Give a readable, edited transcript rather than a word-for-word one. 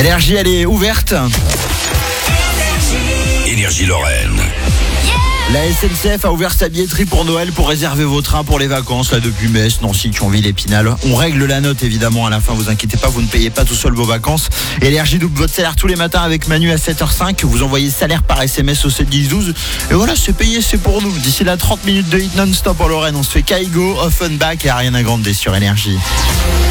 Énergie, elle est ouverte. Énergie Lorraine. La SNCF a ouvert sa billetterie pour Noël pour réserver vos trains pour les vacances là depuis Metz, Nancy, Thionville, Épinal. On règle la note évidemment à la fin, vous inquiétez pas, vous ne payez pas tout seul vos vacances. Énergie double votre salaire tous les matins avec Manu à 7h05. Vous envoyez salaire par SMS au 71012. Et voilà, c'est payé, c'est pour nous. D'ici là, 30 minutes de hit non-stop en Lorraine. On se fait Kaigo, Offenbach et Ariana Grande sur Énergie.